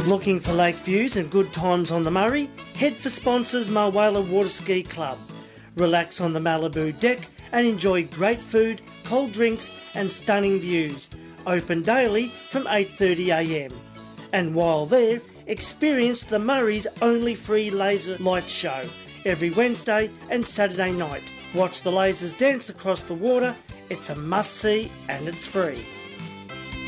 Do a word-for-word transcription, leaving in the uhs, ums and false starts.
Looking for lake views and good times on the Murray? Head for sponsors Mulwala Water Ski Club. Relax on the Malibu deck and enjoy great food, cold drinks and stunning views. Open daily from eight thirty a m. And while there, experience the Murray's only free laser light show every Wednesday and Saturday night. Watch the lasers dance across the water. It's a must-see and it's free.